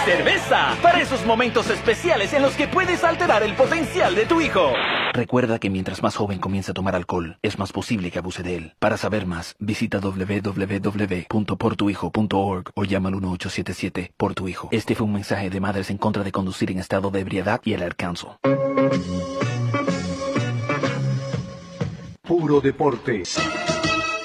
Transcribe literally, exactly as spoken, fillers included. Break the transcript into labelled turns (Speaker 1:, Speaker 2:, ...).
Speaker 1: cerveza, para esos momentos especiales en los que puedes alterar el potencial de tu hijo. Recuerda que mientras más joven comienza a tomar alcohol, es más posible que abuse de él. Para saber más, visita doble u doble u doble u punto por tu hijo punto org o llama al uno ocho siete siete por tu hijo. Este fue un mensaje de Madres en contra de conducir en estado de ebriedad y el Ad Council.
Speaker 2: Puro deporte.